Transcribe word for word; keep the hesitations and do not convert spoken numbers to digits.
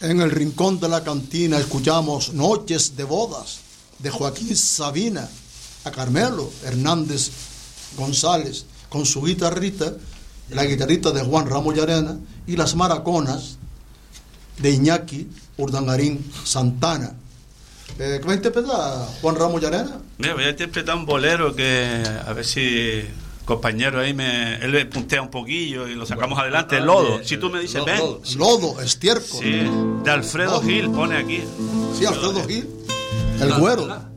En el rincón de la cantina escuchamos Noches de Bodas de Joaquín Sabina, a Carmelo Hernández González con su guitarrita, la guitarrita de Juan Ramos Llarena, y las maraconas de Iñaki Urdangarín Santana. Eh, ¿Qué va a interpretar Juan Ramos Llarena? Mira, voy a interpretar un bolero que a ver si compañero ahí me él me puntea un poquillo y lo sacamos bueno, adelante. El Lodo, si tú me dices lodo, ven. Lodo, lodo, estiércol. Sí, de Alfredo lodo. Gil pone aquí. Sí, Alfredo Gil, el güero.